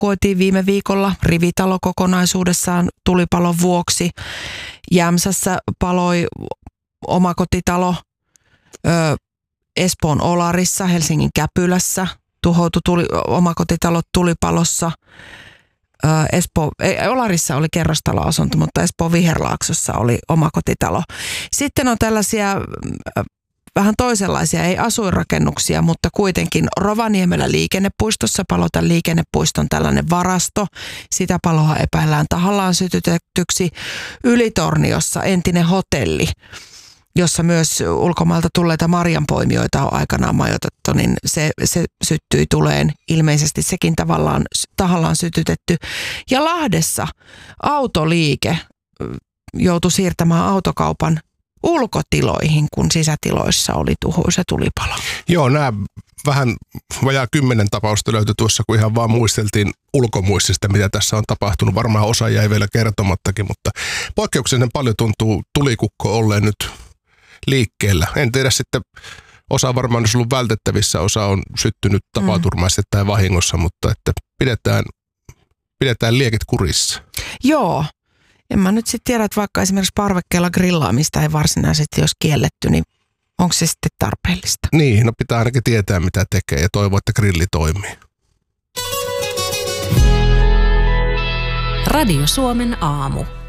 evakuoitiin viime viikolla rivitalo kokonaisuudessaan tulipalon vuoksi. Jämsässä paloi omakotitalo, Espoon Olarissa, Helsingin Käpylässä tuhoutui omakotitalot tulipalossa. Olarissa oli kerrostaloasunto, mutta Espoon Viherlaaksossa oli omakotitalo. Sitten on tällaisia vähän toisenlaisia, ei asuinrakennuksia, mutta kuitenkin Rovaniemellä liikennepuistossa paloi tämän liikennepuiston tällainen varasto. Sitä paloa epäillään tahallaan sytytettyksi. Ylitorniossa entinen hotelli, jossa myös ulkomailta tulleita marjanpoimijoita on aikanaan majoitettu, niin se syttyi tuleen. Ilmeisesti sekin tavallaan tahallaan sytytetty. Ja Lahdessa autoliike joutui siirtämään autokaupan ulkotiloihin, kun sisätiloissa oli tuhoisa tulipalo. Joo, nämä vähän vajaa 10 tapausta löytyi tuossa, kun ihan vaan muisteltiin ulkomuistista, mitä tässä on tapahtunut. Varmaan osa jäi vielä kertomattakin, mutta poikkeuksellisen paljon tuntuu tulikukko olleen nyt liikkeellä. En tiedä sitten, osa varmaan olisi ollut vältettävissä, osa on syttynyt tapaturmaisesti tai vahingossa, mutta että pidetään liekit kurissa. Joo. En mä nyt sitten tiedä, että vaikka esimerkiksi parvekkeella grillaamista ei varsinaisesti jos kielletty, niin onko se sitten tarpeellista? Niin, no pitää ainakin tietää mitä tekee ja toivoa, että grilli toimii. Radio Suomen aamu.